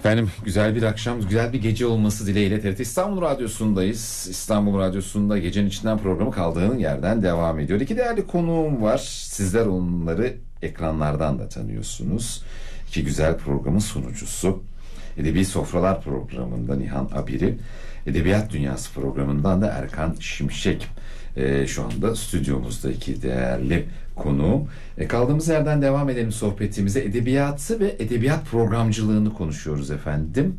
Efendim güzel bir akşam, güzel bir gece olması dileğiyle TRT İstanbul Radyosu'ndayız. İstanbul Radyosu'nda Gecenin İçinden programı kaldığının yerden devam ediyor. İki değerli konuğum var. Sizler onları ekranlardan da tanıyorsunuz. İki güzel programın sunucusu. Edebi Sofralar programında Nihan Abiri, Edebiyat Dünyası programından da Erkan Şimşek. Şu anda stüdyomuzda iki değerli konuğum. Kaldığımız yerden devam edelim sohbetimize. Edebiyatı ve edebiyat programcılığını konuşuyoruz efendim.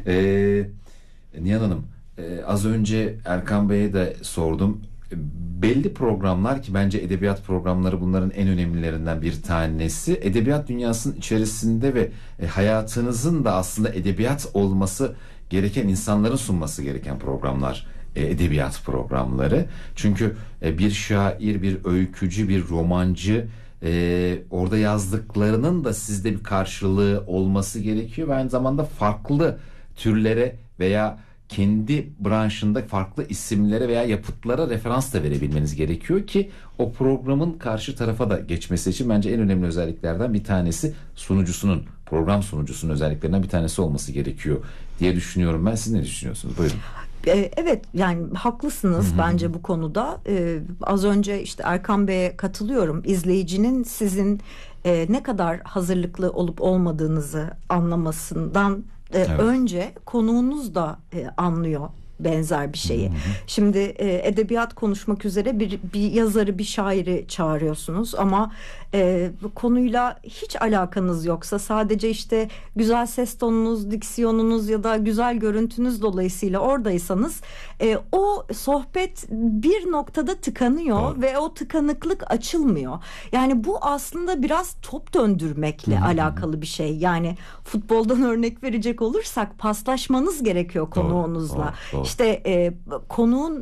Nihan Hanım, az önce Erkan Bey'e de sordum. Belli programlar ki bence edebiyat programları bunların en önemlilerinden bir tanesi. Edebiyat dünyasının içerisinde ve hayatınızın da aslında edebiyat olması gereken, insanların sunması gereken programlar. Edebiyat programları. Çünkü bir şair, bir öykücü, bir romancı orada yazdıklarının da sizde bir karşılığı olması gerekiyor ve aynı zamanda farklı türlere veya kendi branşında farklı isimlere veya yapıtlara referans da verebilmeniz gerekiyor ki o programın karşı tarafa da geçmesi için bence en önemli özelliklerden bir tanesi program sunucusunun özelliklerinden bir tanesi olması gerekiyor diye düşünüyorum ben. Siz ne düşünüyorsunuz? Buyurun. Evet, yani haklısınız bence bu konuda. Az önce işte Erkan Bey'e katılıyorum. İzleyicinin sizin ne kadar hazırlıklı olup olmadığınızı anlamasından önce konuğunuz da anlıyor benzer bir şeyi. Şimdi edebiyat konuşmak üzere bir yazarı, bir şairi çağırıyorsunuz ama konuyla hiç alakanız yoksa, sadece işte güzel ses tonunuz, diksiyonunuz ya da güzel görüntünüz dolayısıyla oradaysanız o sohbet bir noktada tıkanıyor ve o tıkanıklık açılmıyor. Yani bu aslında biraz top döndürmekle alakalı bir şey. Yani futboldan örnek verecek olursak paslaşmanız gerekiyor konuğunuzla. Doğru. İşte konuğun